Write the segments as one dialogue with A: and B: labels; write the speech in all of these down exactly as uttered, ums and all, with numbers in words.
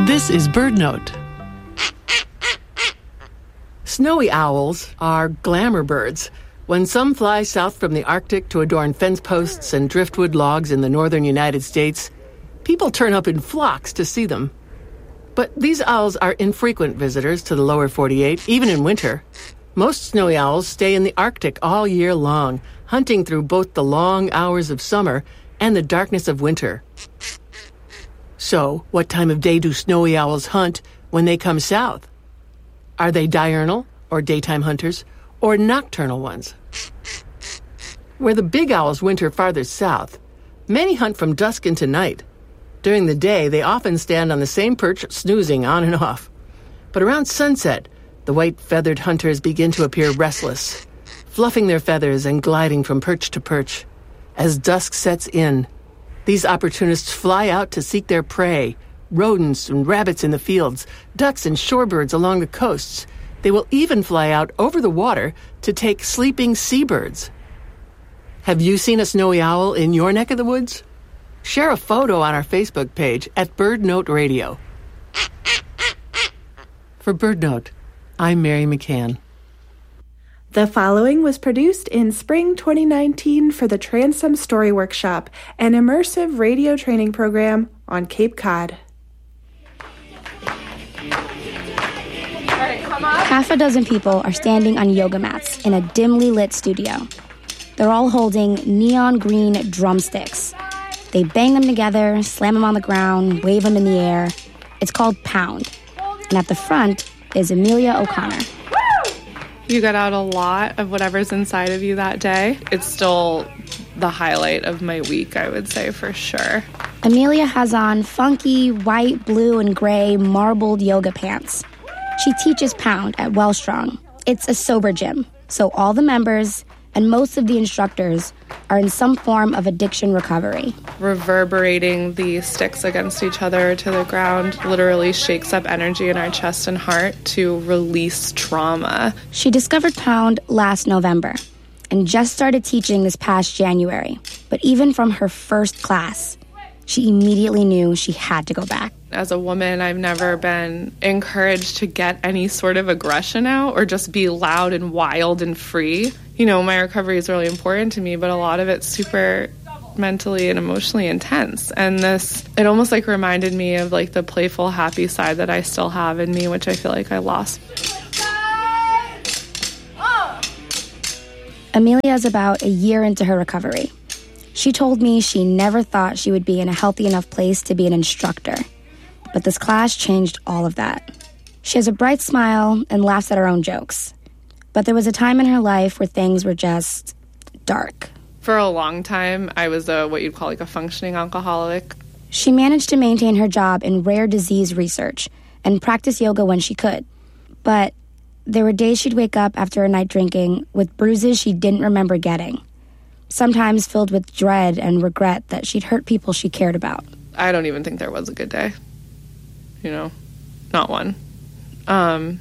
A: This is BirdNote. Snowy owls are glamour birds. When some fly south from the Arctic to adorn fence posts and driftwood logs in the northern United States, people turn up in flocks to see them. But these owls are infrequent visitors to the lower forty-eight, even in winter. Most snowy owls stay in the Arctic all year long, hunting through both the long hours of summer and the darkness of winter. So, what time of day do snowy owls hunt when they come south? Are they diurnal, or daytime hunters, or nocturnal ones? Where the big owls winter farther south, many hunt from dusk into night. During the day, they often stand on the same perch, snoozing on and off. But around sunset, the white-feathered hunters begin to appear restless, fluffing their feathers and gliding from perch to perch. As dusk sets in, these opportunists fly out to seek their prey, rodents and rabbits in the fields, ducks and shorebirds along the coasts. They will even fly out over the water to take sleeping seabirds. Have you seen a snowy owl in your neck of the woods? Share a photo on our Facebook page at BirdNote Radio. For BirdNote, I'm Mary McCann.
B: The following was produced in spring twenty nineteen for the Transom Story Workshop, an immersive radio training program on Cape Cod.
C: Half a dozen people are standing on yoga mats in a dimly lit studio. They're all holding neon green drumsticks. They bang them together, slam them on the ground, wave them in the air. It's called Pound. And at the front is Amelia O'Connor.
D: You get out a lot of whatever's inside of you that day. It's still the highlight of my week, I would say, for sure.
C: Amelia has on funky white, blue, and gray marbled yoga pants. She teaches Pound at Wellstrong. It's a sober gym, so all the members and most of the instructors are in some form of addiction recovery.
D: Reverberating the sticks against each other to the ground literally shakes up energy in our chest and heart to release trauma.
C: She discovered Pound last November and just started teaching this past January. But even from her first class, she immediately knew she had to go back.
D: As a woman, I've never been encouraged to get any sort of aggression out or just be loud and wild and free. You know, my recovery is really important to me, but a lot of it's super mentally and emotionally intense. And this, it almost like reminded me of like the playful, happy side that I still have in me, which I feel like I lost.
C: Amelia is about a year into her recovery. She told me she never thought she would be in a healthy enough place to be an instructor. But this class changed all of that. She has a bright smile and laughs at her own jokes. But there was a time in her life where things were just dark.
D: For a long time, I was a what you'd call like a functioning alcoholic.
C: She managed to maintain her job in rare disease research and practice yoga when she could. But there were days she'd wake up after a night drinking with bruises she didn't remember getting, sometimes filled with dread and regret that she'd hurt people she cared about.
D: I don't even think there was a good day. You know, not one. Um,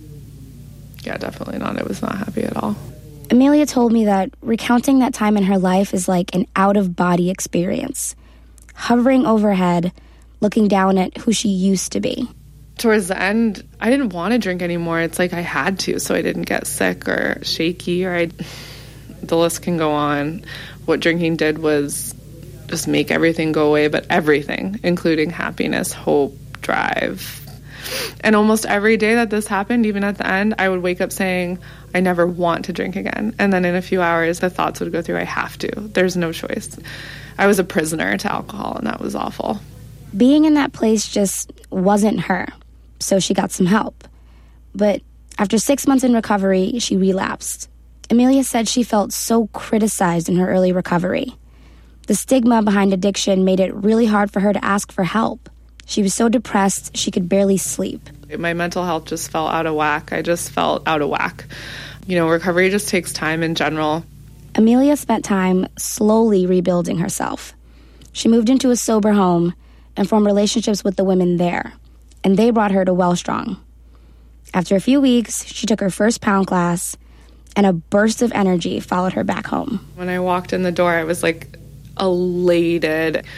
D: yeah, definitely not. I was not happy at all.
C: Amelia told me that recounting that time in her life is like an out-of-body experience, hovering overhead, looking down at who she used to be.
D: Towards the end, I didn't want to drink anymore. It's like I had to, so I didn't get sick or shaky, or I... The list can go on. What drinking did was just make everything go away, but everything, including happiness, hope, drive. And almost every day that this happened, even at the end, I would wake up saying, I never want to drink again. And then in a few hours, the thoughts would go through, I have to. There's no choice. I was a prisoner to alcohol, and that was awful.
C: Being in that place just wasn't her, so she got some help. But after six months in recovery, she relapsed. Amelia said she felt so criticized in her early recovery. The stigma behind addiction made it really hard for her to ask for help. She was so depressed she could barely sleep.
D: My mental health just fell out of whack. I just felt out of whack. You know, recovery just takes time in general.
C: Amelia spent time slowly rebuilding herself. She moved into a sober home and formed relationships with the women there, and they brought her to Wellstrong. After a few weeks, she took her first Pound class, and a burst of energy followed her back home.
D: When I walked in the door, I was like elated.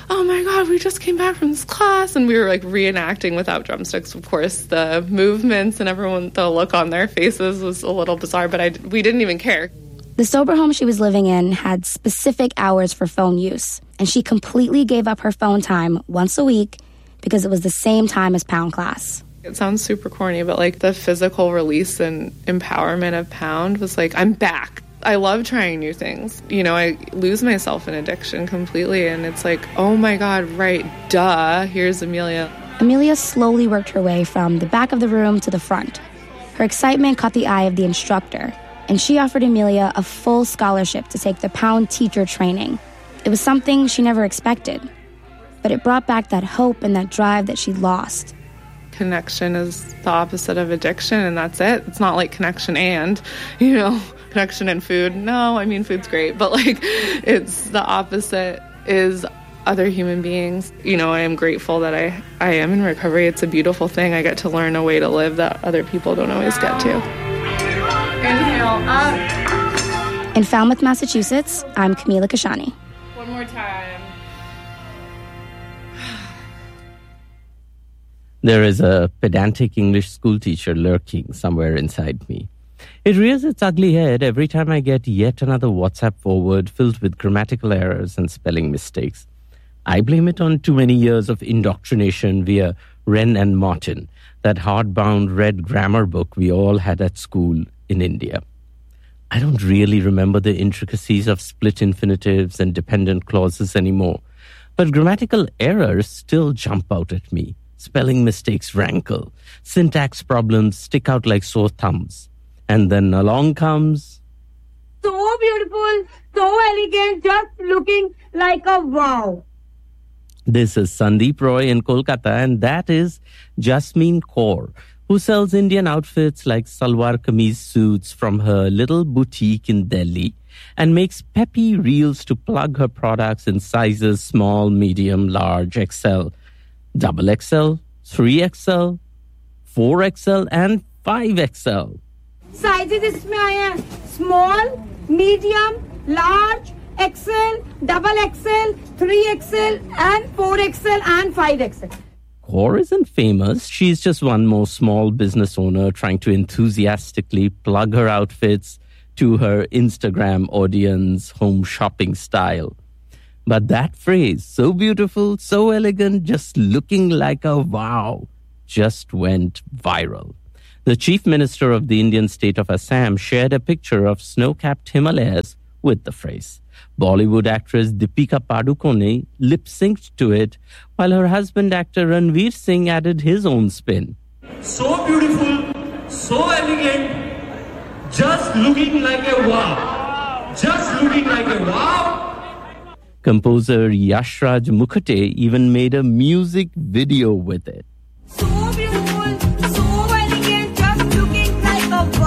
D: oh my God, we just came back from this class. And we were like reenacting without drumsticks, of course, the movements, and everyone, the look on their faces was a little bizarre, but I, we didn't even care.
C: The sober home she was living in had specific hours for phone use, and she completely gave up her phone time once a week because it was the same time as Pound class.
D: It sounds super corny, but like the physical release and empowerment of Pound was like, I'm back. I love trying new things. You know, I lose myself in addiction completely, and it's like, oh my God, right, duh, here's Amelia.
C: Amelia slowly worked her way from the back of the room to the front. Her excitement caught the eye of the instructor, and she offered Amelia a full scholarship to take the Pound teacher training. It was something she never expected, but it brought back that hope and that drive that she'd lost.
D: Connection is the opposite of addiction, and that's it. It's not like connection and, you know, connection and food. No, I mean, food's great, but like it's the opposite is other human beings. You know, I am grateful that I, I am in recovery. It's a beautiful thing. I get to learn a way to live that other people don't always get to. Inhale up.
C: In Falmouth, Massachusetts, I'm Camila Kashani.
D: One more time.
E: There is a pedantic English school teacher lurking somewhere inside me. It rears its ugly head every time I get yet another WhatsApp forward filled with grammatical errors and spelling mistakes. I blame it on too many years of indoctrination via Wren and Martin, that hardbound red grammar book we all had at school in India. I don't really remember the intricacies of split infinitives and dependent clauses anymore, but grammatical errors still jump out at me. Spelling mistakes rankle. Syntax problems stick out like sore thumbs. And then along comes...
F: So beautiful, so elegant, just looking like a wow.
E: This is Sandeep Roy in Kolkata, and that is Jasmine Kaur, who sells Indian outfits like salwar kameez suits from her little boutique in Delhi and makes peppy reels to plug her products in sizes small, medium, large, X L, double X L, three X L, four X L, and five X L.
F: Sizes इसमें आए हैं small, medium, large, X L, double X L, three X L, and four X L, and five X L.
E: Kaur isn't famous. She's just one more small business owner trying to enthusiastically plug her outfits to her Instagram audience home shopping style. But that phrase, so beautiful, so elegant, just looking like a wow, just went viral. The Chief Minister of the Indian state of Assam shared a picture of snow-capped Himalayas with the phrase. Bollywood actress Deepika Padukone lip-synced to it, while her husband actor Ranveer Singh added his own spin.
G: So beautiful, so elegant, just looking like a wow. Just looking like a wow.
E: Composer Yashraj Mukhate even made a music video with it.
F: So beautiful, so elegant, just looking like a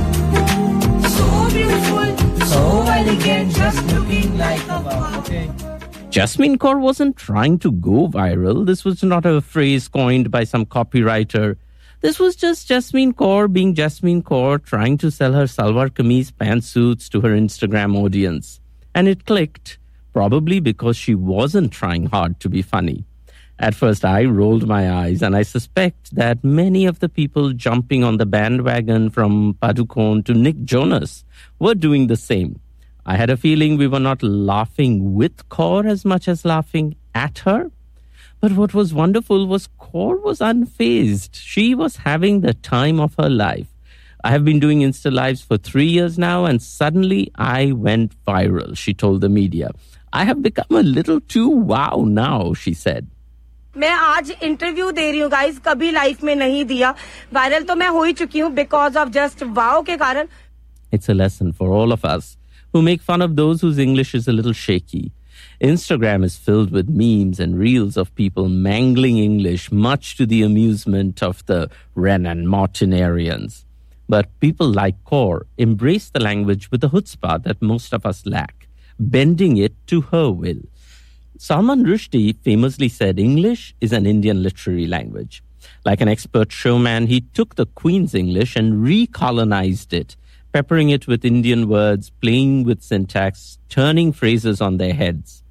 F: wow. So beautiful, so elegant, just looking like a wow. Okay.
E: Jasmine Kaur wasn't trying to go viral. This was not a phrase coined by some copywriter. This was just Jasmine Kaur being Jasmine Kaur, trying to sell her salwar kameez pantsuits to her Instagram audience. And it clicked, probably because she wasn't trying hard to be funny. At first, I rolled my eyes, and I suspect that many of the people jumping on the bandwagon from Padukone to Nick Jonas were doing the same. I had a feeling we were not laughing with Kaur as much as laughing at her. But what was wonderful was Kaur was unfazed. She was having the time of her life. I have been doing Insta Lives for three years now, and suddenly I went viral, she told the media. I have become a little too wow now, she said.
F: मैं आज interview दे रही हूँ guys, कभी life में नहीं दिया. Viral तो मैं हो ही चुकी हूँ because of just wow के कारण.
E: It's a lesson for all of us who make fun of those whose English is a little shaky. Instagram is filled with memes and reels of people mangling English, much to the amusement of the Wren and Martinarians. But people like Kaur embrace the language with the chutzpah that most of us lack, bending it to her will. Salman Rushdie famously said English is an Indian literary language. Like an expert showman, he took the Queen's English and recolonized it, peppering it with Indian words, playing with syntax, turning phrases on their heads.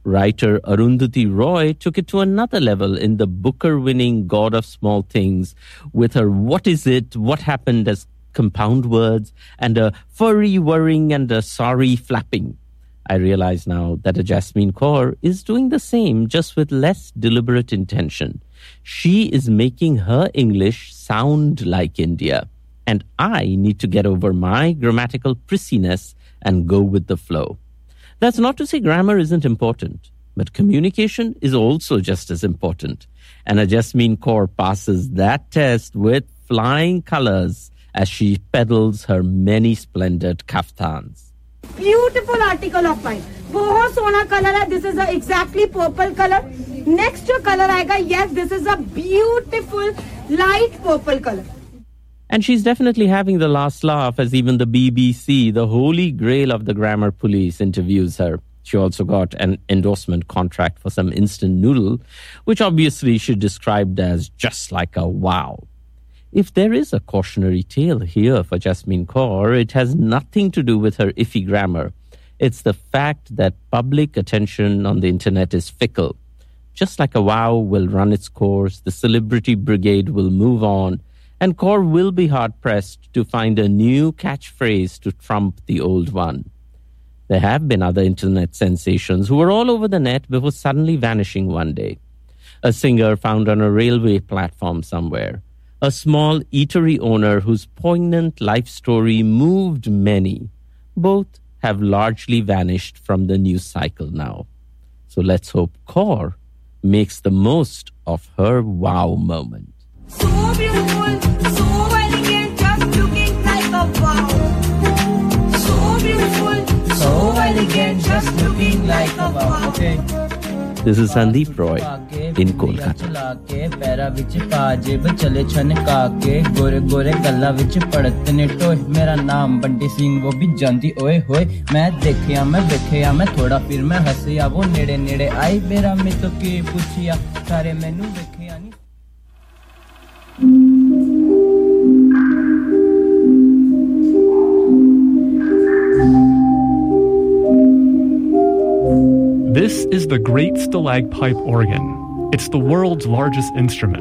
E: Writer Arundhati Roy took it to another level in the Booker-winning God of Small Things with her What Is It, What Happened as compound words and a furry whirring and a sorry flapping. I realize now that a Jasmine Kaur is doing the same, just with less deliberate intention. She is making her English sound like India. And I need to get over my grammatical prissiness and go with the flow. That's not to say grammar isn't important, but communication is also just as important. And a Jasmine Kaur passes that test with flying colors as she peddles her many splendid kaftans.
H: Beautiful article of mine. बहुत सोना color है. This is a exactly purple color. Next जो color आएगा, yes, this is a beautiful light purple color.
E: And she's definitely having the last laugh as even the B B C, the holy grail of the grammar police, interviews her. She also got an endorsement contract for some instant noodle, which obviously she described as just like a wow. If there is a cautionary tale here for Jasmine Kaur, it has nothing to do with her iffy grammar. It's the fact that public attention on the internet is fickle. Just like a wow will run its course, the celebrity brigade will move on, and Kaur will be hard-pressed to find a new catchphrase to trump the old one. There have been other internet sensations who were all over the net before suddenly vanishing one day. A singer found on a railway platform somewhere. A small eatery owner whose poignant life story moved many. Both have largely vanished from the news cycle now. So let's hope Kaur makes the most of her wow moment.
H: So beautiful, so elegant, just looking like a wow. So beautiful, so elegant, just looking like a wow. Okay.
E: This is Sandeep Roy in Kolkata.
I: Para विच पाजेब चले छनका के गोरे गोरे गल्ला विच पड़त ने टोए मेरा नाम बंटी सिंह वो भी जानती ओए होए मैं देखिया मैं देखिया मैं थोड़ा फिर मैं हंसिया वो नेड़े नेड़े आई मेरा मैं तो के पूछिया सारे मैनू देखिया नहीं
J: This is the Great Stalagpipe Organ. It's the world's largest instrument.